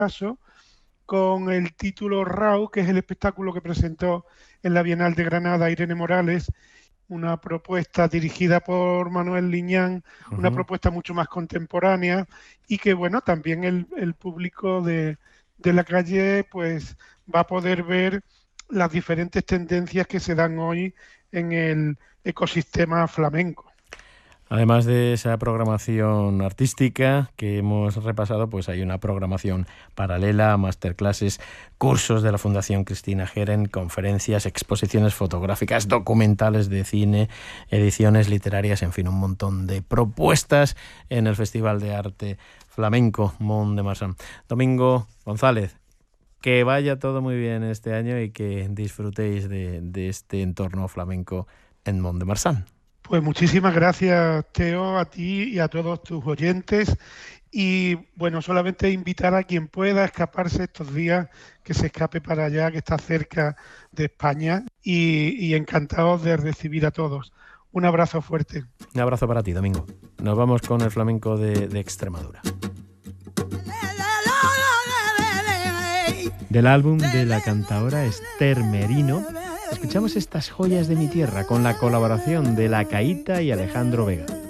caso, con el título RAU, que es el espectáculo que presentó en la Bienal de Granada Irene Morales, una propuesta dirigida por Manuel Liñán, una Ujú. propuesta mucho más contemporánea y que, bueno, también el público de la calle pues va a poder ver las diferentes tendencias que se dan hoy en el ecosistema flamenco. Además de esa programación artística que hemos repasado, pues hay una programación paralela, masterclasses, cursos de la Fundación Cristina Geren, conferencias, exposiciones fotográficas, documentales de cine, ediciones literarias, en fin, un montón de propuestas en el Festival de Arte Flamenco Mont de Marsan. Domingo González, que vaya todo muy bien este año y que disfrutéis de este entorno flamenco en Mont de Marsan. Pues muchísimas gracias, Teo, a ti y a todos tus oyentes. Y bueno, solamente invitar a quien pueda escaparse estos días, que se escape para allá, que está cerca de España, y encantados de recibir a todos. Un abrazo fuerte. Un abrazo para ti, Domingo. Nos vamos con el flamenco de Extremadura. Del álbum de la cantaora Esther Merino, escuchamos estas joyas de mi tierra con la colaboración de La Caíta y Alejandro Vega.